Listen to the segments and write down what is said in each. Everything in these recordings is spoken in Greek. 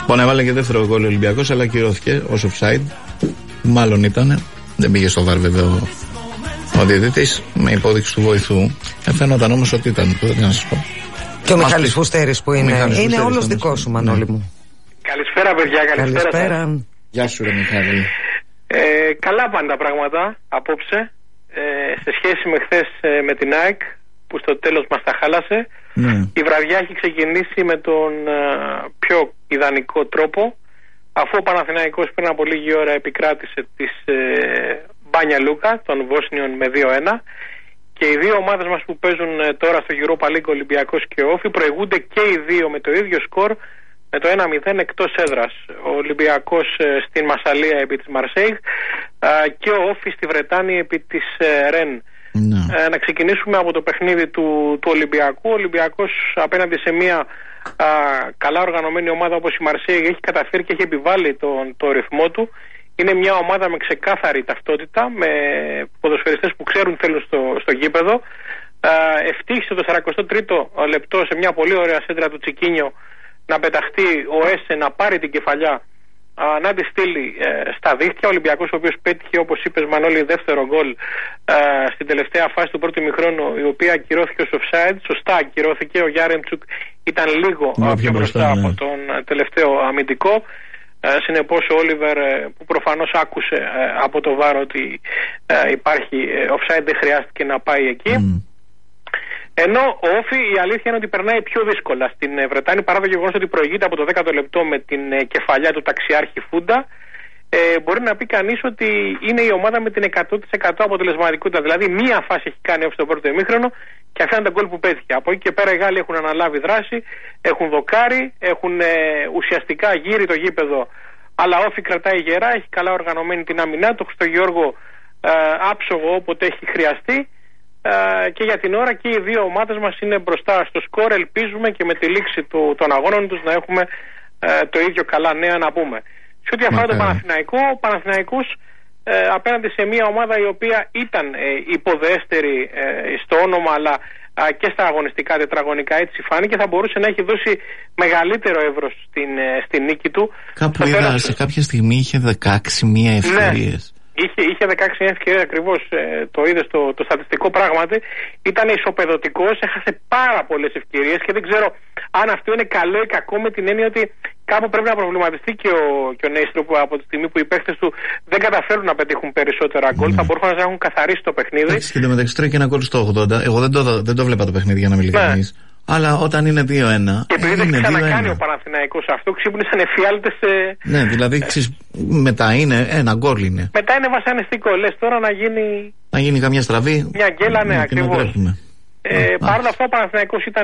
Λοιπόν, έβαλε και δεύτερο γκολ ο Ολυμπιακός, αλλά κυρώθηκε ως offside. Μάλλον ήταν. Δεν πήγε στο βαρ βέβαια ο διαιτητής, με υπόδειξη του βοηθού. Φαίνονταν όμως ότι ήταν. Τι να σας πω. Και ο Μιχάλης Φουστέρης που είναι όλος δικός σου, Μανώλη μου. Καλησπέρα, παιδιά, καλησπέρα. Γεια σου, ρε Μιχάλη. Καλά πάνε τα πράγματα απόψε. Σε σχέση με χθες με την ΑΕΚ, που στο τέλος μας τα χάλασε. Η βραδιά έχει ξεκινήσει με τον πιο ιδανικό τρόπο, αφού ο Παναθηναϊκός πριν από λίγη ώρα επικράτησε της Μπάνια Λούκα των Βόσνιων με 2-1, και οι δύο ομάδες μας που παίζουν τώρα στο Europa League, Ολυμπιακός και Όφι, προηγούνται και οι δύο με το ίδιο σκορ, με το 1-0 εκτός έδρας. Ο Ολυμπιακός στην Μασσαλία επί της Μαρσέιγ και ο Όφι στη Βρετάνη επί της Ρεν. Να ξεκινήσουμε από το παιχνίδι του Ολυμπιακού. Ο Ολυμπιακός απέναντι σε μια καλά οργανωμένη ομάδα όπως η Μαρσέιγ έχει καταφέρει και έχει επιβάλει το ρυθμό του. Είναι μια ομάδα με ξεκάθαρη ταυτότητα, με ποδοσφαιριστές που ξέρουν θέλουν στο γήπεδο. Ευτύχησε το 43ο λεπτό σε μια πολύ ωραία σέντρα του Τσικίνιο να πεταχτεί ο Έσε, να πάρει την κεφαλιά, να τη στείλει στα δίχτυα. Ο Ολυμπιακός, ο οποίος πέτυχε, όπως είπες Μανώλη, δεύτερο γκολ στην τελευταία φάση του πρώτου ημιχρόνου, η οποία ακυρώθηκε ως offside. Σωστά ακυρώθηκε. Ο Γιάρεμτσουκ ήταν λίγο πιο μπροστά από τον τελευταίο αμυντικό. Συνεπώς ο Όλιβερ, που προφανώς άκουσε από το VAR ότι υπάρχει offside, δεν χρειάστηκε να πάει εκεί. Ενώ ο Όφι, η αλήθεια είναι ότι περνάει πιο δύσκολα στην Βρετάνη, παρά το γεγονός ότι προηγείται από το 10ο λεπτό με την κεφαλιά του ταξιάρχη Φούντα. Μπορεί να πει κανείς ότι είναι η ομάδα με την 100% αποτελεσματικότητα. Δηλαδή, μία φάση έχει κάνει Όφι στο πρώτο ημίχρονο και αυτά είναι τα γκολ που πέτυχε. Από εκεί και πέρα οι Γάλλοι έχουν αναλάβει δράση, έχουν δοκάρει, έχουν ουσιαστικά γύρει το γήπεδο. Αλλά Όφι κρατάει γερά, έχει καλά οργανωμένη την άμυνά του. Στο Γιώργο άψογο όποτε έχει χρειαστεί. Και για την ώρα και οι δύο ομάδες μας είναι μπροστά στο σκορ. Ελπίζουμε και με τη λήξη των αγώνων τους να έχουμε το ίδιο καλά νέα να πούμε. Σε ό,τι αφορά τον Παναθηναϊκό, ο Παναθηναϊκός απέναντι σε μια ομάδα η οποία ήταν υποδέστερη στο όνομα, αλλά και στα αγωνιστικά τετραγωνικά, έτσι φάνηκε, θα μπορούσε να έχει δώσει μεγαλύτερο εύρος στην νίκη του. Κάπου είδα σε κάποια στιγμή είχε 16 ευκαιρίες. Ναι. Είχε 16 ευκαιρίες ακριβώς, το είδε το στατιστικό, πράγματι. Ήταν ισοπεδωτικός, έχασε πάρα πολλές ευκαιρίες και δεν ξέρω αν αυτό είναι καλό ή κακό, με την έννοια ότι κάπου πρέπει να προβληματιστεί και ο Νέιστρο, που από τη στιγμή που οι παίχτες του δεν καταφέρουν να πετύχουν περισσότερα γκολ, θα μπορούσαν να έχουν καθαρίσει το παιχνίδι. Και το μεταξύ τρώει και ένα γκολ στο 80. Εγώ δεν το βλέπα το παιχνίδι, για να μιλήσω κανείς. Αλλά όταν είναι 2-1. Και επειδή δεν ξανακάνει ο Παναθηναϊκός αυτό, ξύπνησαν εφιάλτες. Ναι, δηλαδή μετά είναι ένα γκολ είναι. Μετά είναι βασανιστικό. Λες τώρα να γίνει. Να γίνει καμιά στραβή. Μια γκέλα, ναι, ακριβώς. Παρ' όλα αυτά ο Παναθηναϊκός ήταν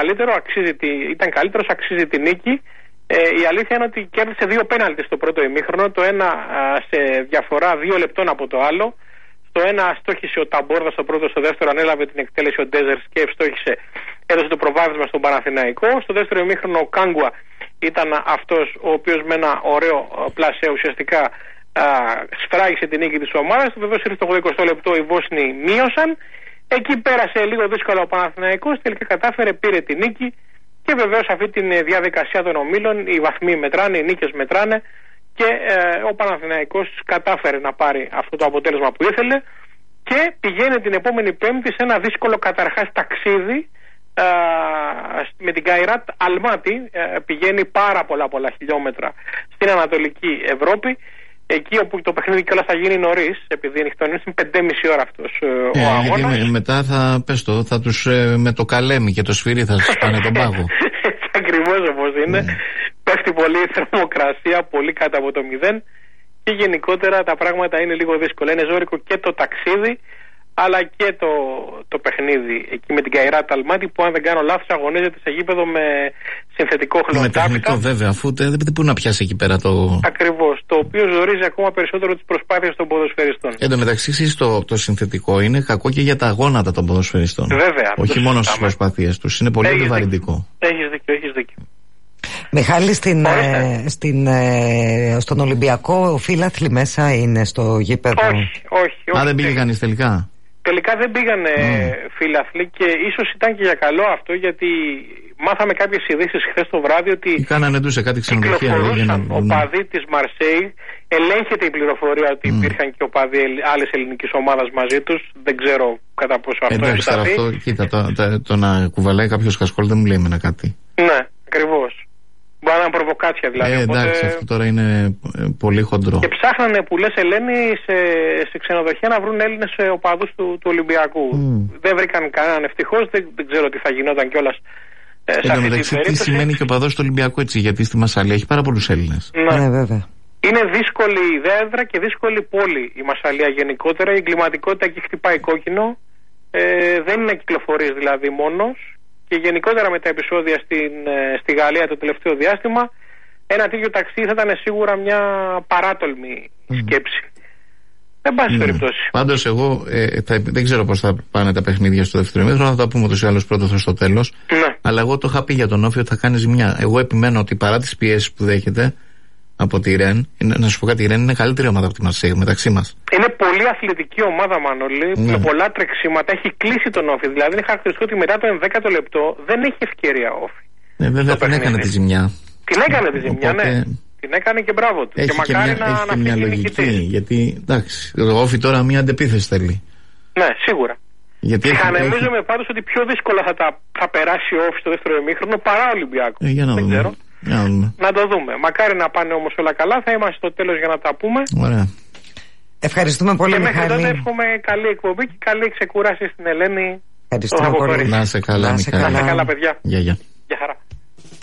καλύτερος, αξίζει τη νίκη. Η αλήθεια είναι ότι κέρδισε 2 πέναλτι στο πρώτο ημίχρονο. Το ένα σε διαφορά 2 λεπτών από το άλλο. Στο ένα στόχισε ο Ταμπόρδα στο πρώτο, στο δεύτερο ανέλαβε την εκτέλεση ο Ντέζερς και ευστόχισε, έδωσε το προβάδισμα στον Παναθηναϊκό. Στο δεύτερο ημίχρονο ο Κάγκουα ήταν αυτός ο οποίος με ένα ωραίο πλασέ ουσιαστικά σφράγισε την νίκη της ομάδας. Βεβαίως ήρθε στο 80 λεπτό, οι Βόσνοι μείωσαν. Εκεί πέρασε λίγο δύσκολα ο Παναθηναϊκός, τελικά κατάφερε, πήρε την νίκη. Και βεβαίως αυτή τη διαδικασία των ομίλων, οι βαθμοί μετράνε, οι νίκες μετράνε. Και ο Παναθηναϊκός κατάφερε να πάρει αυτό το αποτέλεσμα που ήθελε και πηγαίνει την επόμενη Πέμπτη σε ένα δύσκολο καταρχάς ταξίδι με την Καϊράτ Αλμάτι. Πηγαίνει πάρα πολλά χιλιόμετρα στην Ανατολική Ευρώπη, εκεί όπου το παιχνίδι κιόλας θα γίνει νωρίς, επειδή νυχτώνει, είναι 5,5 ώρα αυτός ο αγώνας. Γιατί μετά θα τους με το καλέμι και το σφυρί θα τους πάνε τον πάγο. Ακριβώς όπως είναι. Πέφτει πολύ η θερμοκρασία, πολύ κάτω από το 0 και γενικότερα τα πράγματα είναι λίγο δύσκολα. Είναι ζώρικο και το ταξίδι, αλλά και το παιχνίδι εκεί με την Καϊράτ Αλμάτι, που αν δεν κάνω λάθος αγωνίζεται σε γήπεδο με συνθετικό χλωροτάπητα. Με τεχνικό βέβαια, αφού δεν μπορεί να πιάσει εκεί πέρα το. Ακριβώς, το οποίο ζορίζει ακόμα περισσότερο τις προσπάθειες των ποδοσφαιριστών. Εν τω μεταξύ, το συνθετικό είναι κακό και για τα γόνατα των ποδοσφαιριστών. Βέβαια. Όχι μόνο στις προσπάθειες τους, είναι πολύ επιβαρυντικό. Έχεις δίκιο. Μιχάλη, στον Ολυμπιακό ο φίλαθλοι μέσα είναι στο γήπεδο? Όχι. Δεν πήγε κανείς τελικά? Τελικά δεν πήγανε φίλαθλοι και ίσως ήταν και για καλό αυτό, γιατί μάθαμε κάποιες ειδήσεις χθες το βράδυ ότι κυκλοφορούσαν οπαδοί της Μαρσέη. Ελέγχεται η πληροφορία ότι υπήρχαν και οπαδοί άλλης ελληνικής ομάδας μαζί τους. Δεν ξέρω κατά πόσο αυτό είναι σταθεί. Κοίτα, το να κουβαλάει κάποιος κασκόλ δεν μου λέει εμένα κάτι. Ναι, ακριβώς. Μπορεί να είναι προβοκάτσια δηλαδή. Εντάξει, αυτό τώρα είναι πολύ χοντρό. Και ψάχνανε που λες Ελένη σε ξενοδοχεία να βρουν Έλληνες οπαδούς του Ολυμπιακού. Δεν βρήκαν κανέναν ευτυχώς, δεν ξέρω τι θα γινόταν κιόλας σε αυτή την περίπτωση. Τι σημαίνει και οπαδός του Ολυμπιακού έτσι, γιατί στη Μασσαλία έχει πάρα πολλούς Έλληνες. Ναι, βέβαια. Είναι δύσκολη η έδρα και δύσκολη πόλη η Μασσαλία γενικότερα. Η εγκληματικότητα εκεί χτυπάει κόκκινο. Δεν είναι κυκλοφορείς δηλαδή μόνος. Και γενικότερα με τα επεισόδια στη Γαλλία το τελευταίο διάστημα, ένα τέτοιο ταξίδι θα ήταν σίγουρα μια παράτολμη σκέψη. Δεν πάση περιπτώσει. Πάντως εγώ δεν ξέρω πώς θα πάνε τα παιχνίδια στο δεύτερο ημίχρονο, θα τα πούμε ούτως ή άλλως πρώτο στο τέλος. Ναι. Αλλά εγώ το είχα πει για τον Όφη ότι θα κάνει ζημιά. Εγώ επιμένω ότι παρά τις πιέσεις που δέχεται από τη Ρεν, να σου πω κάτι, η Ρεν είναι καλύτερη ομάδα από τη Μαρσέη μεταξύ μας. Είναι πολύ αθλητική ομάδα, Μανώλη, με πολλά τρεξίματα. Έχει κλείσει τον Όφη. Δηλαδή είναι χαρακτηριστικό ότι μετά το 11ο λεπτό δεν έχει ευκαιρία ο Όφη. Βέβαια την έκανε τη ζημιά. Την έκανε τη ζημιά, οπότε... ναι. Την έκανε και μπράβο του. Και μακάρι να μια λογική. Γιατί εντάξει, ο Όφη τώρα μια αντεπίθεση θέλει. Ναι, σίγουρα. Ψυχανεμίζομαι πάντως ότι πιο δύσκολα θα περάσει ο Όφη στο δεύτερο ημίχρονο παρά ο Ολυμπιακός. Δεν ξέρω. Να το δούμε. Μακάρι να πάνε όμως όλα καλά. Θα είμαστε στο τέλος για να τα πούμε. Ωραία. Ευχαριστούμε πολύ, και Μιχάλη. Και μέχρι τότε εύχομαι καλή εκπομπή και καλή ξεκούραση στην Ελένη. Ευχαριστούμε πολύ. Να σε καλά, Μιχάλη. Να σε καλά, παιδιά. Γεια. Γεια χαρά.